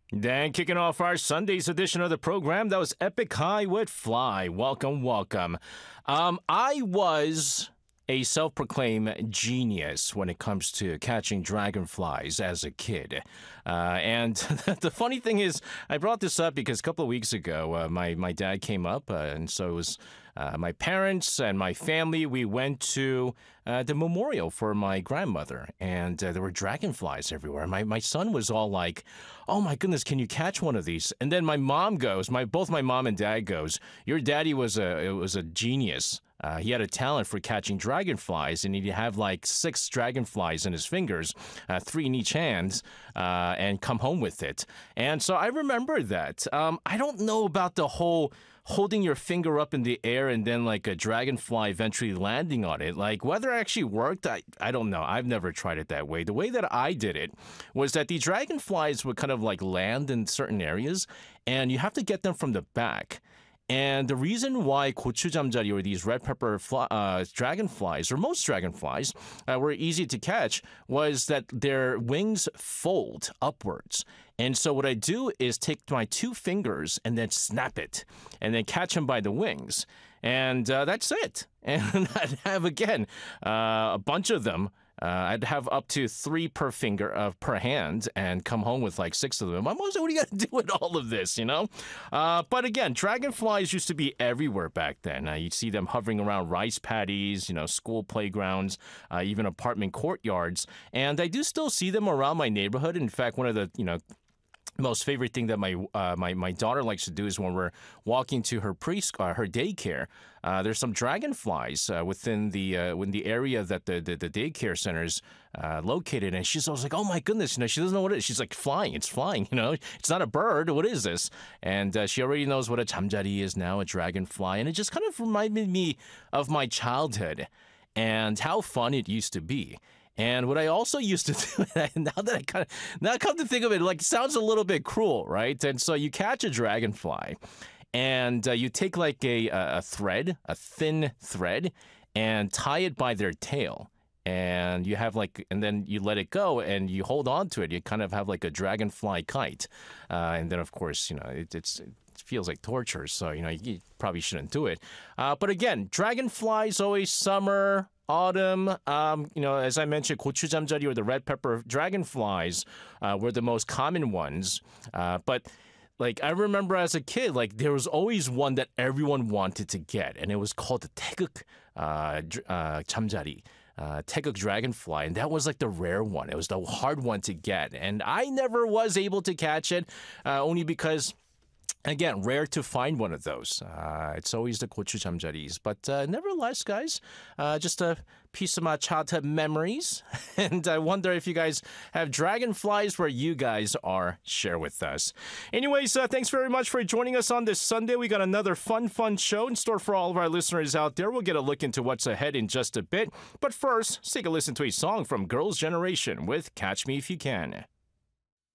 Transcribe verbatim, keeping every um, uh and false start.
Then kicking off our Sunday's edition of the program, that was Epic High with Fly. Welcome, welcome. Um, I was a self-proclaimed genius when it comes to catching dragonflies as a kid. Uh, and the funny thing is, I brought this up because a couple of weeks ago, uh, my, my dad came up, uh, and so it was uh, my parents and my family. We went to uh, the memorial for my grandmother, and uh, there were dragonflies everywhere. My, my son was all like, oh my goodness, can you catch one of these? And then my mom goes, my both my mom and dad goes, your daddy was a, was a genius. Uh, he had a talent for catching dragonflies, and he'd have like six dragonflies in his fingers, uh, three in each hand, uh, and come home with it. And so I remember that. Um, I don't know about the whole holding your finger up in the air and then like a dragonfly eventually landing on it. Like whether it actually worked, I, I don't know. I've never tried it that way. The way that I did it was that the dragonflies would kind of like land in certain areas, and you have to get them from the back. And the reason why 고추잠자리, or these red pepper fly, uh, dragonflies, or most dragonflies, uh, were easy to catch was that their wings fold upwards. And so what I do is take my two fingers and then snap it, and then catch them by the wings. And uh, that's it. And I'd have, again, uh, a bunch of them. Uh, I'd have up to three per finger, uh, per hand, and come home with like six of them. My mom said, what do you got to do with all of this, you know? Uh, but again, dragonflies used to be everywhere back then. Uh, you'd see them hovering around rice paddies, you know, school playgrounds, uh, even apartment courtyards. And I do still see them around my neighborhood. In fact, one of the, you know, most favorite thing that my uh, my my daughter likes to do is when we're walking to her preschool, uh, her daycare. Uh, there's some dragonflies uh, within the uh, within the area that the the, the daycare center is uh, located, and she's always like, "Oh my goodness!" You know, she doesn't know what it is. She's like, "Flying! It's flying! You know, it's not a bird. What is this?" And uh, she already knows what a 잠자리 is now, a dragonfly, and it just kind of reminded me of my childhood and how fun it used to be. And what I also used to do, now that I kind of, now I come to think of it, like, it sounds a little bit cruel, right? And so you catch a dragonfly, and uh, you take like a, a thread, a thin thread, and tie it by their tail. And you have like, and then you let it go, and you hold on to it. You kind of have like a dragonfly kite. Uh, and then, of course, you know, it, it's... It feels like torture, so, you know, you probably shouldn't do it. Uh, but again, dragonflies always summer, autumn. Um, you know, as I mentioned, 고추잠자리, or the red pepper dragonflies, uh, were the most common ones. Uh, but like, I remember as a kid, like, there was always one that everyone wanted to get, and it was called the 태극 uh, uh, 잠자리. Uh, 태극 dragonfly, and that was like the rare one. It was the hard one to get, and I never was able to catch it, uh, only because, again, rare to find one of those. Uh, it's always the 고추잠자리s. But uh, nevertheless, guys, uh, just a piece of my childhood memories. And I wonder if you guys have dragonflies where you guys are. Share with us. Anyways, uh, thanks very much for joining us on this Sunday. We got another fun, fun show in store for all of our listeners out there. We'll get a look into what's ahead in just a bit. But first, let's take a listen to a song from Girls' Generation with Catch Me If You Can.